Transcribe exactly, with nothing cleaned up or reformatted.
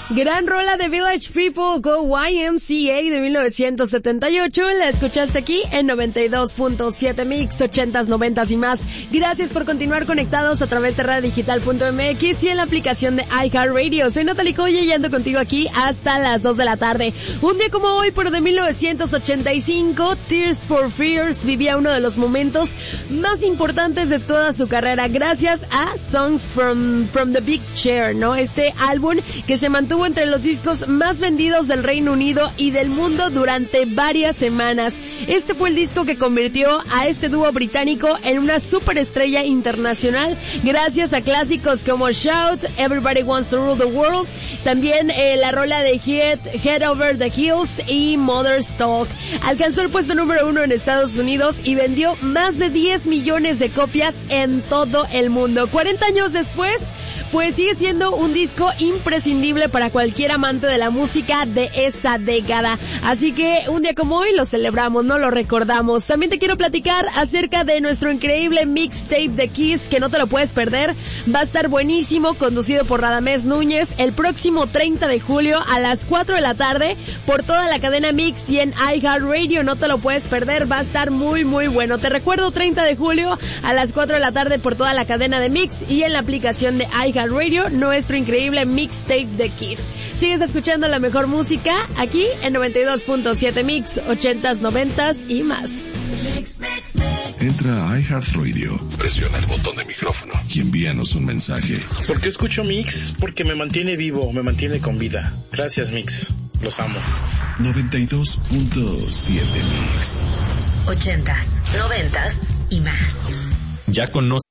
Gran rola de Village People, Go Y M C A de mil novecientos setenta y ocho. La escuchaste aquí en noventa y dos punto siete Mix, ochentas, noventas y más. Gracias por continuar conectados a través de radio digital punto m x y en la aplicación de iHeartRadio. Soy Natalie Coye y ando contigo aquí hasta las dos de la tarde. Un día como hoy, pero de mil novecientos ochenta y cinco, Tears for Fears vivía uno de los momentos más importantes de toda su carrera gracias a Songs from, from the Big Chair, ¿no? Este álbum que se mantuvo entre los discos más vendidos del Reino Unido y del mundo durante varias semanas. Este fue el disco que convirtió a este dúo británico en una superestrella internacional gracias a clásicos como Shout, Everybody Wants to Rule the World, también eh, la rola de Head, Head Over the Hills y Mother's Talk. Alcanzó el puesto número uno en Estados Unidos y vendió más de diez millones de copias en todo el mundo. cuarenta años después, pues sigue siendo un disco imprescindible para cualquier amante de la música de esa década. Así que un día como hoy lo celebramos, no lo recordamos. También te quiero platicar acerca de nuestro increíble mixtape de Kiss, que no te lo puedes perder. Va a estar buenísimo, conducido por Radamés Núñez, el próximo treinta de julio a las cuatro de la tarde por toda la cadena Mix y en iHeartRadio. No te lo puedes perder, va a estar muy muy bueno. Te recuerdo, treinta de julio a las cuatro de la tarde por toda la cadena de Mix y en la aplicación de iHeartRadio. Radio, nuestro increíble mixtape de Kiss. Sigues escuchando la mejor música aquí en noventa y dos punto siete Mix, ochentas, noventas y más. Entra a iHeartRadio, presiona el botón de micrófono y envíanos un mensaje. ¿Por qué escucho Mix? Porque me mantiene vivo, me mantiene con vida. Gracias, Mix. Los amo. noventa y dos punto siete Mix. Ochentas, noventas y más. Ya conoce